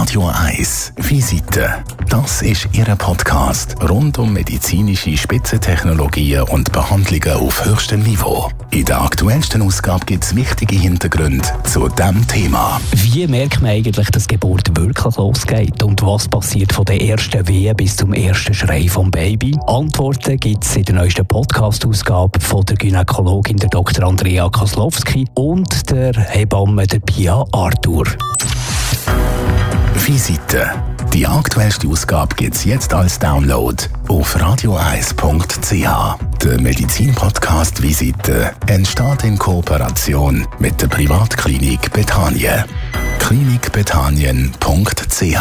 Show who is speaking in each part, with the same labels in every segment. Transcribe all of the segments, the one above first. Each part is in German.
Speaker 1: Radio 1 Visite. Das ist Ihr Podcast rund um medizinische Spitzentechnologien und Behandlungen auf höchstem Niveau. In der aktuellsten Ausgabe gibt es wichtige Hintergründe zu diesem Thema.
Speaker 2: Wie merkt man eigentlich, dass die Geburt wirklich losgeht? Und was passiert von der ersten Wehe bis zum ersten Schrei vom Baby? Antworten gibt es in der neuesten Podcast-Ausgabe von der Gynäkologin der Dr. Andrea Koslowski und der Hebamme der Pia Arthur.
Speaker 1: Visite. Die aktuellste Ausgabe gibt es jetzt als Download auf radio1.ch. Der Medizin-Podcast Visite entsteht in Kooperation mit der Privatklinik Bethanien. klinikbethanien.ch.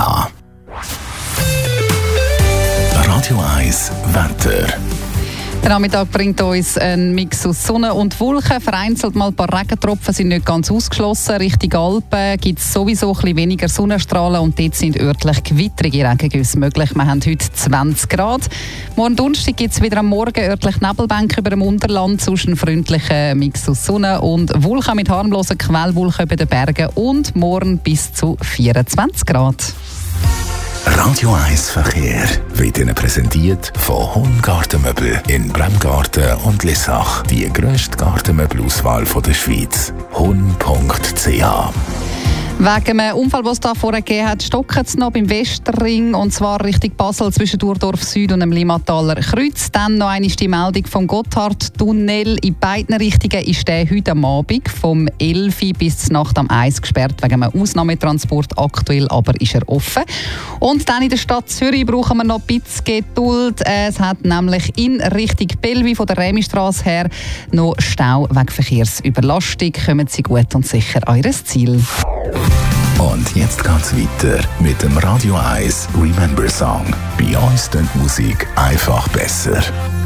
Speaker 1: Radio 1 Wetter.
Speaker 3: Der Nachmittag bringt uns einen Mix aus Sonne und Wolken. Vereinzelt mal ein paar Regentropfen sind nicht ganz ausgeschlossen. Richtung Alpen gibt es sowieso ein bisschen weniger Sonnenstrahlen und dort sind örtlich gewittrige Regengüsse möglich. Wir haben heute 20 Grad. Morgen Donnerstag gibt es wieder am Morgen örtlich Nebelbänke über dem Unterland, sonst einen freundlichen Mix aus Sonne und Wolken mit harmlosen Quellwolken über den Bergen und morgen bis zu 24 Grad.
Speaker 1: Radio 1 Verkehr wird Ihnen präsentiert von Hun Gartenmöbel in Bremgarten und Lissach. Die grösste Gartenmöbelauswahl der Schweiz. hun.ch.
Speaker 3: Wegen einem Unfall, den es da vorher gegeben hat, stocken es noch beim Westerring, und zwar Richtung Basel zwischen Durdorf Süd und dem Limmataler Kreuz. Dann noch einmal die Meldung vom Gotthardtunnel. In beiden Richtungen ist der heute am Abend vom 11 bis Nacht am 1 gesperrt wegen einem Ausnahmetransport. Aktuell aber ist er offen. Und dann in der Stadt Zürich brauchen wir noch ein bisschen Geduld. Es hat nämlich in Richtung Bellevue von der Remistrasse her noch Stau wegen Verkehrsüberlastung. Kommen Sie gut und sicher an Ihr Ziel.
Speaker 1: Und jetzt geht's weiter mit dem Radio 1 Remember Song. Bei uns klingt Musik einfach besser.